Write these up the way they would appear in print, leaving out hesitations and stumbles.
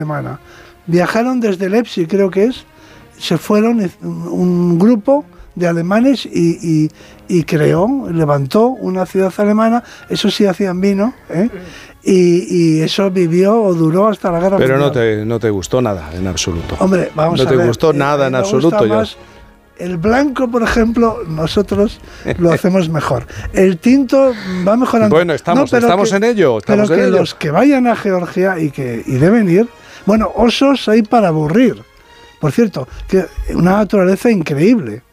alemana. Viajaron desde Leipzig, creo que es, se fueron un grupo de alemanes y levantó una ciudad alemana. Eso sí, hacían vino, y eso vivió o duró hasta la guerra mundial. Pero no te gustó nada en absoluto. Hombre, vamos a ver. No te gustó nada en absoluto. El blanco, por ejemplo, nosotros lo hacemos mejor. El tinto va mejorando. Bueno, estamos en ello. Pero que los que vayan a Georgia y deben ir, bueno, osos hay para aburrir. Por cierto, que una naturaleza increíble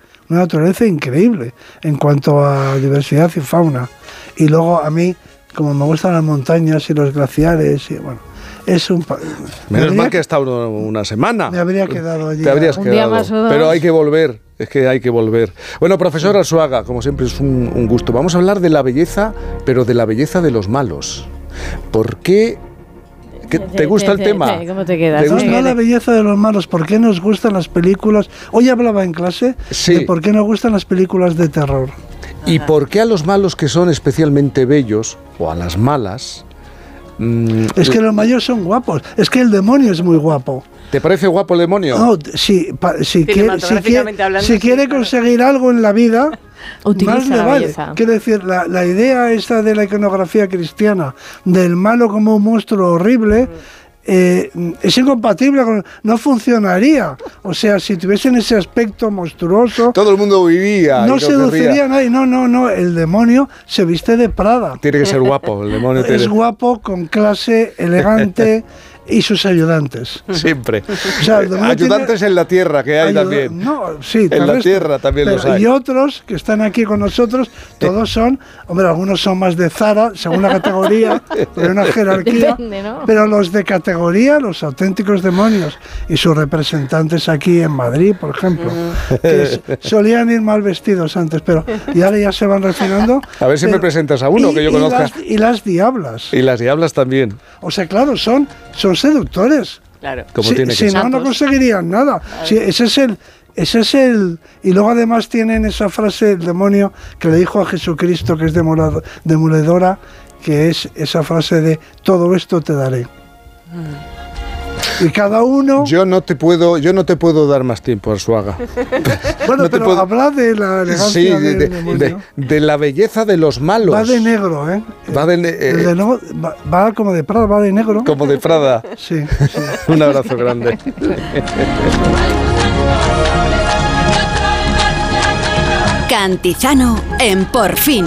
en cuanto a diversidad y fauna. Y luego a mí, como me gustan las montañas y los glaciares, y bueno, es un... Menos mal que he estado una semana. Me habría quedado allí. Te habrías un quedado. Día más o dos. Pero hay que volver. Es que hay que volver. Bueno, profesor Arzuaga, como siempre es un gusto. Vamos a hablar de la belleza, pero de la belleza de los malos. ¿Por qué? ¿Te gusta el tema? ¿Cómo te quedas? No la belleza de los malos. ¿Por qué nos gustan las películas? Hoy hablaba en clase de por qué nos gustan las películas de terror. ¿Y por qué a los malos que son especialmente bellos, o a las malas... Es que los mayores son guapos. Es que el demonio es muy guapo. ¿Te parece guapo el demonio? No, si quiere conseguir algo en la vida, utiliza más le la vale. belleza. Quiero decir, la idea esta de la iconografía cristiana, del malo como un monstruo horrible, es incompatible con... No funcionaría. O sea, si tuviesen ese aspecto monstruoso... Todo el mundo vivía. No seduciría a nadie. No. El demonio se viste de Prada. Tiene que ser guapo. El demonio es guapo, con clase, elegante... y sus ayudantes. Siempre. O sea, ayudantes en la tierra, que hay también. No, sí, en la tierra también los hay. Y otros que están aquí con nosotros, todos son, hombre, algunos son más de Zara, según la categoría, pero una jerarquía. Depende, ¿no? Pero los de categoría, los auténticos demonios, y sus representantes aquí en Madrid, por ejemplo, que solían ir mal vestidos antes, pero y ahora ya se van refinando. A ver si me presentas a uno que yo conozca. Y las diablas. Y las diablas también. O sea, claro, son seductores. Claro. Si no conseguirían nada. Claro. Sí, ese es el... Y luego además tienen esa frase el demonio que le dijo a Jesucristo, que es demoledora, que es esa frase de todo esto te daré. Y cada uno... Yo no te puedo dar más tiempo, Arzuaga. Bueno, no pero habla de la elegancia de la belleza de los malos. Va de negro, ¿eh? Va como de Prada, va de negro. Como de Prada. Sí. Un abrazo grande. Cantizano en Por Fin.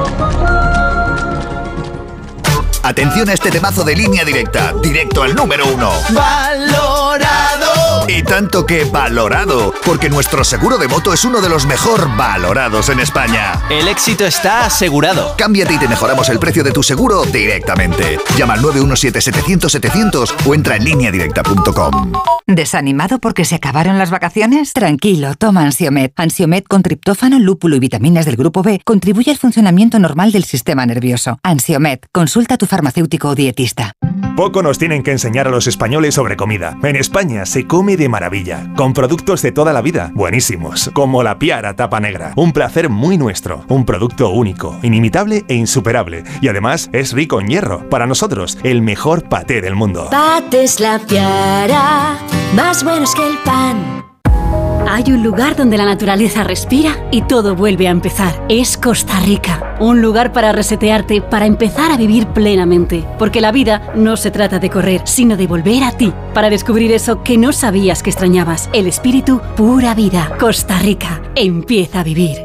Atención a este temazo de Línea Directa, directo al número 1. ¡Valorado! Y tanto que valorado, porque nuestro seguro de moto es uno de los mejor valorados en España. El éxito está asegurado. Cámbiate y te mejoramos el precio de tu seguro directamente. Llama al 917-700-700 o entra en lineadirecta.com. ¿Desanimado porque se acabaron las vacaciones? Tranquilo, toma Ansiomed. Ansiomed con triptófano, lúpulo y vitaminas del grupo B contribuye al funcionamiento normal del sistema nervioso. Ansiomed, consulta a tu farmacéutico o dietista. Poco nos tienen que enseñar a los españoles sobre comida. En España se come de maravilla, con productos de toda la vida, buenísimos, como la Piara Tapa Negra. Un placer muy nuestro, un producto único, inimitable e insuperable. Y además es rico en hierro. Para nosotros, el mejor paté del mundo. Patés La Piara, más buenos que el pan. Hay un lugar donde la naturaleza respira y todo vuelve a empezar. Es Costa Rica. Un lugar para resetearte, para empezar a vivir plenamente. Porque la vida no se trata de correr, sino de volver a ti. Para descubrir eso que no sabías que extrañabas. El espíritu pura vida. Costa Rica. Empieza a vivir.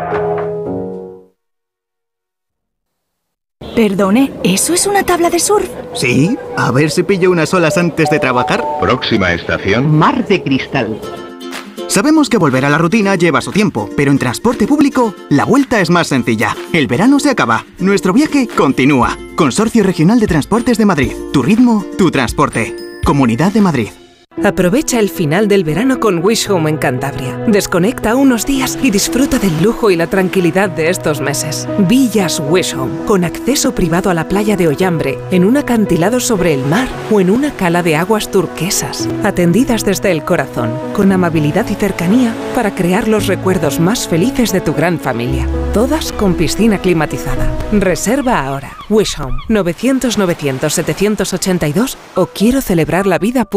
Perdone, ¿eso es una tabla de surf? Sí, a ver si pillo unas olas antes de trabajar. Próxima estación. Mar de Cristal. Sabemos que volver a la rutina lleva su tiempo, pero en transporte público la vuelta es más sencilla. El verano se acaba, nuestro viaje continúa. Consorcio Regional de Transportes de Madrid. Tu ritmo, tu transporte. Comunidad de Madrid. Aprovecha el final del verano con Wish Home en Cantabria. Desconecta unos días y disfruta del lujo y la tranquilidad de estos meses. Villas Wish Home, con acceso privado a la playa de Ollambre, en un acantilado sobre el mar o en una cala de aguas turquesas. Atendidas desde el corazón, con amabilidad y cercanía para crear los recuerdos más felices de tu gran familia. Todas con piscina climatizada. Reserva ahora. Wish Home, 900 900 782 o quiero celebrar la vida.